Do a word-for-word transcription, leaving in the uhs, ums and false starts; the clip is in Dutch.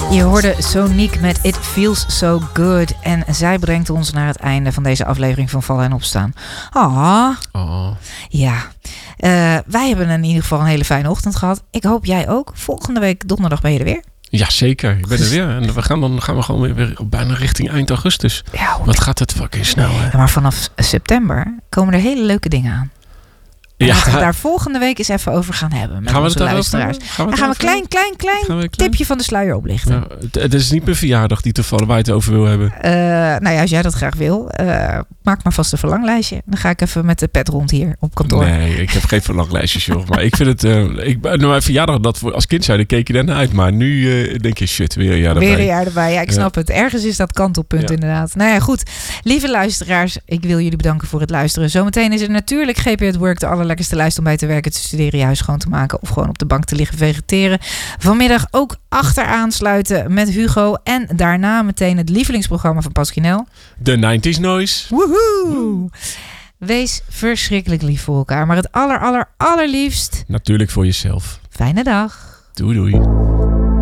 Je hoorde Sonique met It Feels So Good. En zij brengt ons naar het einde van deze aflevering van Vallen en Opstaan. Ah, oh. Ja. Uh, wij hebben in ieder geval een hele fijne ochtend gehad. Ik hoop jij ook. Volgende week donderdag ben je er weer. Ja, zeker. Ik ben er weer. En we gaan dan gaan we gewoon weer bijna richting eind augustus. Ja, wat gaat het fucking snel, hè? Ja, maar vanaf september komen er hele leuke dingen aan. En ja. Laten we daar volgende week eens even over gaan hebben met gaan onze we het luisteraars. Gaan we dan gaan we klein, klein, klein, klein tipje van de sluier oplichten. Ja, het, het is niet mijn verjaardag die toevallig waar je het over wil hebben. Uh, nou ja, als jij dat graag wil, uh, maak maar vast een verlanglijstje. Dan ga ik even met de pet rond hier op kantoor. Nee, ik heb geen verlanglijstjes, joh. Maar ik vind het... Uh, ik, nou, mijn verjaardag, dat voor, als kind zei, dan keek je daarna uit. Maar nu uh, denk je, shit, weer een jaar erbij. Weer een jaar erbij, ja, ik snap ja. het. Ergens is dat kantelpunt ja. inderdaad. Nou ja, goed. Lieve luisteraars, ik wil jullie bedanken voor het luisteren. Zometeen is er natuurlijk G P at Work, de allerlekkerste lijst om bij te werken, te studeren, je huis schoon te maken of gewoon op de bank te liggen vegeteren. Vanmiddag ook achteraan sluiten met Hugo en daarna meteen het lievelingsprogramma van Pasquinel. De nineties Noise. Woehoe! Wees verschrikkelijk lief voor elkaar, maar het aller, aller, allerliefst... natuurlijk voor jezelf. Fijne dag. Doei doei.